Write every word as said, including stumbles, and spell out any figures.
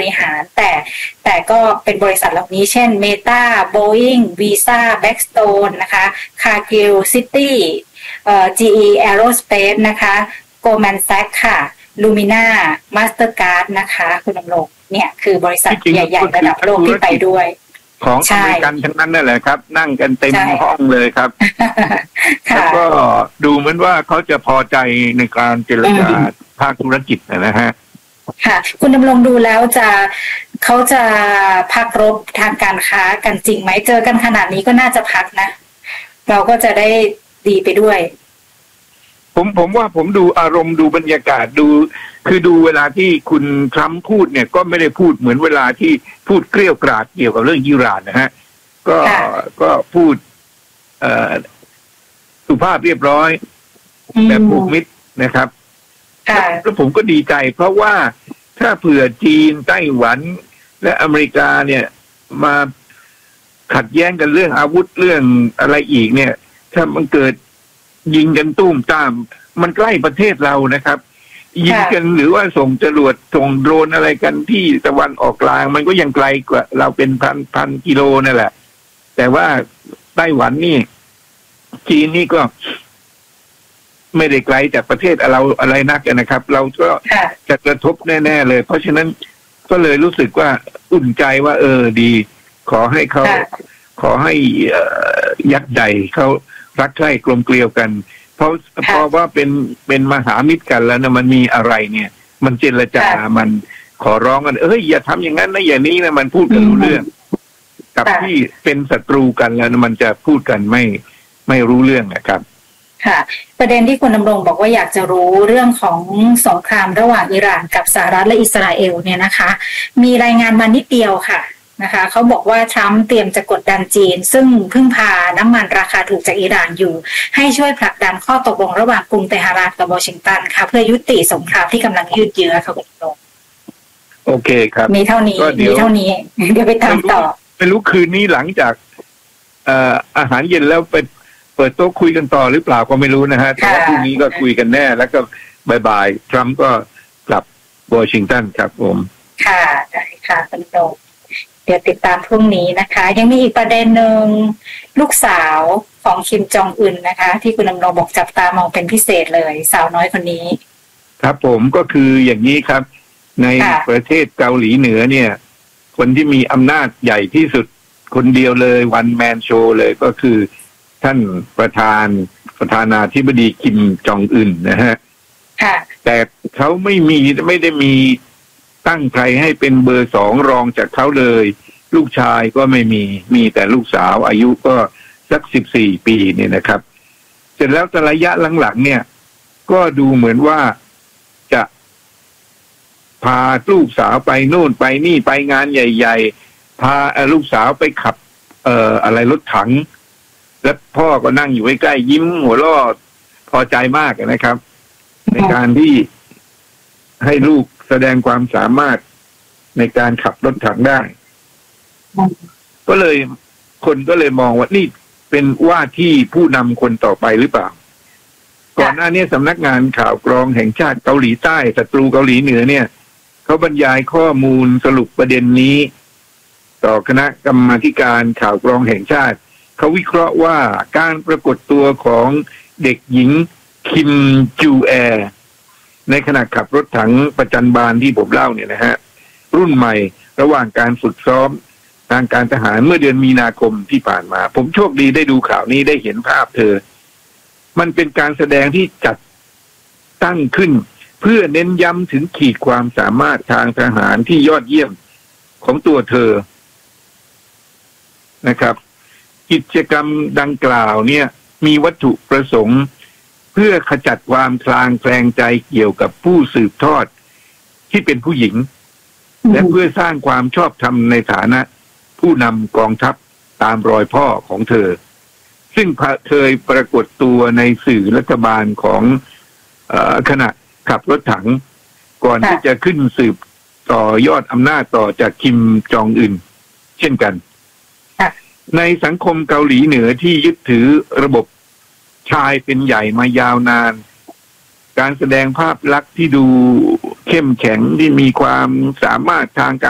ริหารแต่แต่ก็เป็นบริษัทเหล่านี้เช่น Meta Boeing Visa Blackstone นะคะ Cargill City เอ่อ จี อี Aerospace นะคะ Goldman Sachs ค่ะ Lumina Mastercard นะคะคุณดำรงเนี่ยคือบริษัทใหญ่ๆระดับโลกที่ไปด้วยของอเมริกันทั้งนั้นนั่นแหละครับนั่งกันเต็มห้องเลยครับแล้วก็ดูเหมือนว่าเขาจะพอใจในการเจรจาภาคธุรกิจนะฮะค่ะคุณดำรงดูแล้วจะเขาจะพักรบทางการค้ากันจริงไหมเจอกันขนาดนี้ก็น่าจะพักนะเราก็จะได้ดีไปด้วยผมผมว่าผมดูอารมณ์ดูบรรยากาศดูคือดูเวลาที่คุณทรัมป์พูดเนี่ยก็ไม่ได้พูดเหมือนเวลาที่พูดเกลี้ยวกราดเกี่ยวกับเรื่องอิหร่านนะฮะก็ก็พูดเอ่อสุภาพเรียบร้อยแบบผูกมิตรนะครับแล้วผมก็ดีใจเพราะว่าถ้าเผื่อจีนไต้หวันและอเมริกาเนี่ยมาขัดแย้งกันเรื่องอาวุธเรื่องอะไรอีกเนี่ยถ้ามันเกิดยิงกันตุ้มตามมันใกล้ประเทศเรานะครับยิงกันหรือว่าส่งจรวดส่งโดรนอะไรกันที่ตะวันออกกลางมันก็ยังไกลกว่าเราเป็นพันพันกิโลนั่นแหละแต่ว่าไต้หวันนี่จีนนี่ก็ไม่ได้ไกลจากประเทศเราอะไรนักนะครับ เราก็จะกระทบแน่ๆเลยเพราะฉะนั้นก็เลยรู้สึกว่าอุ่นใจว่าเออดีขอให้เขาขอให้ยักษ์ใหญ่เขารักใคร่กลมเกลียวกันเพราะเพราะว่าเป็นเป็นมหามิตรกันแล้วนะมันมีอะไรเนี่ยมันเจรจามันขอร้องกันเอ้ยอย่าทำอย่างนั้นนะอย่างนี้นะมันพูดกันรู้เรื่องกับที่เป็นศัตรูกันแล้วนะมันจะพูดกันไม่ไม่รู้เรื่องนะครับค่ะประเด็นที่คุณดำรงบอกว่าอยากจะรู้เรื่องของสงครามระหว่างอิหร่านกับสหรัฐและอิสราเอลเนี่ยนะคะมีรายงานมานิดเดียวค่ะนะคะเขาบอกว่าทรัมป์เตรียมจะกดดันจีนซึ่งพึ่งพาน้ำมันราคาถูกจากอิหร่านอยู่ให้ช่วยผลักดันข้อตกลงระหว่างกรุงเตหะรานกับวอชิงตันค่ะเพื่อยุติสงครามที่กำลังยืดเยื้อค่ะคุณดำรงโอเคครับมีเท่านี้มีเท่านี้เดี๋ยวไปตามต่อไม่รู้คืนนี้หลังจากเอ่ออาหารเย็นแล้วไปเปิดโต๊ะคุยกันต่อหรือเปล่าก็ไม่รู้นะฮะแต่พรุ่งนี้ก็คุยกันแน่แล้วก็บ่ายๆทรัมป์ก็กลับวอชิงตันครับผมค่ะได้ค่ะคุณดำรงเดี๋ยวติดตามพรุ่งนี้นะคะยังมีอีกประเด็นหนึ่งลูกสาวของคิมจองอึนนะคะที่คุณดำรงบอกจับตามองเป็นพิเศษเลยสาวน้อยคนนี้ครับผมก็คืออย่างนี้ครับในประเทศเกาหลีเหนือเนี่ยคนที่มีอำนาจใหญ่ที่สุดคนเดียวเลยวันแมนโชว์เลยก็คือท่านประธานประธานาธิบดีคิมจองอึนนะฮะแต่เขาไม่มีไม่ได้มีตั้งใครให้เป็นเบอร์สองรองจากเขาเลยลูกชายก็ไม่มีมีแต่ลูกสาวอายุก็สักสิบสี่ปีเนี่ยนะครับเสร็จแล้วแต่ระยะหลังๆเนี่ยก็ดูเหมือนว่าจะพาลูกสาวไปโน่นไปนี่ไปงานใหญ่ๆพาลูกสาวไปขับเอ่ออะไรรถถังแล้วพ่อก็นั่งอยู่ใกล้ๆยิ้มหัวเราะพอใจมากนะครับในการที่ให้ลูกแสดงความสามารถในการขับรถถังได้ก็เลยคนก็เลยมองว่านี่เป็นว่าที่ผู้นำคนต่อไปหรือเปล่าก่อนหน้านี้สำนักงานข่าวกรองแห่งชาติเกาหลีใต้ศัตรูเกาหลีเหนือเนี่ยเขาบรรยายข้อมูลสรุปประเด็นนี้ต่อคณะกรรมาธิการข่าวกรองแห่งชาติเขาวิเคราะห์ว่าการปรากฏตัวของเด็กหญิงคิมจูแอร์ในขณะขับรถถังประจันบานที่ผมเล่าเนี่ยนะฮะรุ่นใหม่ระหว่างการฝึกซ้อมทางการทหารเมื่อเดือนมีนาคมที่ผ่านมาผมโชคดีได้ดูข่าวนี้ได้เห็นภาพเธอมันเป็นการแสดงที่จัดตั้งขึ้นเพื่อเน้นย้ำถึงขีดความสามารถทางทหารที่ยอดเยี่ยมของตัวเธอนะครับกิจกรรมดังกล่าวเนี่ยมีวัตถุประสงค์เพื่อขจัดความคลางแคลงใจเกี่ยวกับผู้สืบทอดที่เป็นผู้หญิงและเพื่อสร้างความชอบธรรมในฐานะผู้นำกองทัพตามรอยพ่อของเธอซึ่งเคยปรากฏตัวในสื่อรัฐบาลของเอ่อขณะขับรถถังก่อนที่จะขึ้นสืบต่อยอดอำนาจต่อจากคิมจองอึนเช่นกันในสังคมเกาหลีเหนือที่ยึดถือระบบชายเป็นใหญ่มายาวนานการแสดงภาพลักษณ์ที่ดูเข้มแข็งที่มีความสามารถทางการ